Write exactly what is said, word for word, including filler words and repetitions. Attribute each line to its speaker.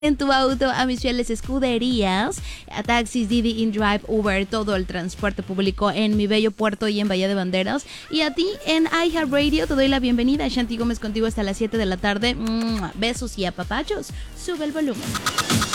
Speaker 1: en tu auto, a mis fieles escuderías, a taxis, Didi, InDrive, Uber, todo el transporte público en mi bello puerto y en Bahía de Banderas. Y a ti en iHeartRadio te doy la bienvenida. Shanti Gómez contigo hasta las siete de la tarde. Besos y apapachos. Sube el volumen.